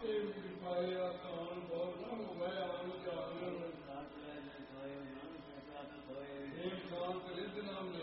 आपके कृपाया कान बोलना मैं आन जान एक शांत रिद नाम